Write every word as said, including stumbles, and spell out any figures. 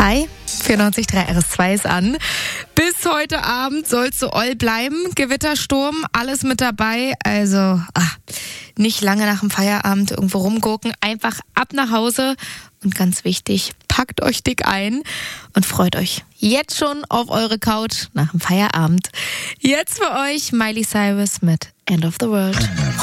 Hi, vierundneunzig Komma drei R S zwei ist an. Bis heute Abend sollst du all bleiben. Gewittersturm, alles mit dabei. Also ach, nicht lange nach dem Feierabend irgendwo rumgucken. Einfach ab nach Hause. Und ganz wichtig, packt euch dick ein und freut euch jetzt schon auf eure Couch nach dem Feierabend. Jetzt für euch Miley Cyrus mit End of the World.